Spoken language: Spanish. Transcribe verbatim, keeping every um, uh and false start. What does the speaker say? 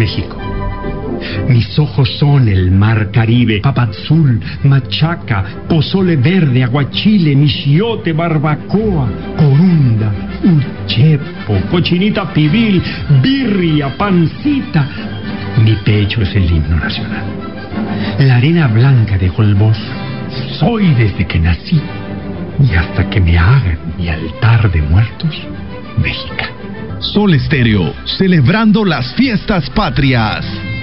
México. Mis ojos son el mar Caribe, papadzul, machaca, pozole verde, aguachile, michiote, barbacoa, corunda, uchepo, cochinita pibil, birria, pancita. Mi pecho es el himno nacional. La arena blanca de Holbox soy desde que nací y hasta que me hagan mi altar de muertos mexicano. Sol Estéreo, celebrando las fiestas patrias.